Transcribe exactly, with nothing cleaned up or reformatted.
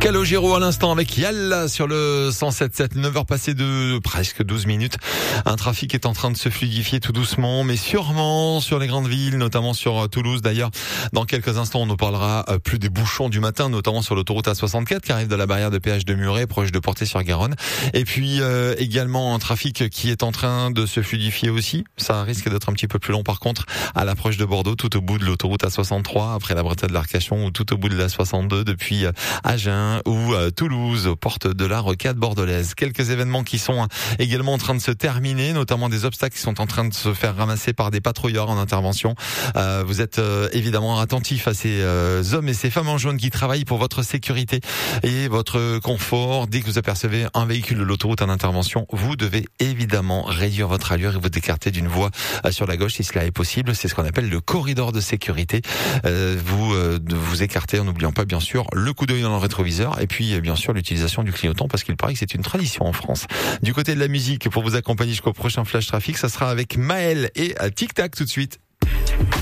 Calogero à l'instant avec Yalla sur le cent sept sept, neuf heures passées de presque douze minutes. Un trafic est en train de se fluidifier tout doucement, mais sûrement sur les grandes villes, notamment sur Toulouse. D'ailleurs, dans quelques instants, on nous parlera plus des bouchons du matin, notamment sur l'autoroute A soixante-quatre qui arrive de la barrière de péage de Muret, proche de Portet-sur-Garonne. Et puis euh, également un trafic qui est en train de se fluidifier aussi. Ça risque d'être un petit peu plus long par contre à l'approche de Bordeaux, tout au bout de l'autoroute A soixante-trois, après la bretelle de l'Arcachon, ou tout au bout de la soixante-deux depuis Agen ou euh, Toulouse, aux portes de la rocade bordelaise. Quelques événements qui sont également en train de se terminer, notamment des obstacles qui sont en train de se faire ramasser par des patrouilleurs en intervention. Euh, vous êtes euh, évidemment attentifs à ces euh, hommes et ces femmes en jaune qui travaillent pour votre sécurité et votre confort. Dès que vous apercevez un véhicule de l'autoroute en intervention, vous devez évidemment réduire votre allure et vous écarter d'une voie euh, sur la gauche si cela est possible. C'est ce qu'on appelle le corridor de sécurité. Euh, vous euh, vous écartez en n'oubliant pas bien sûr le coup d'œil dans le rétroviseur et puis bien sûr l'utilisation du clignotant parce qu'il paraît que c'est une tradition en France. Du côté de la musique, pour vous accompagner jusqu'au prochain Flash Trafic, ça sera avec Maël et Tic Tac tout de suite.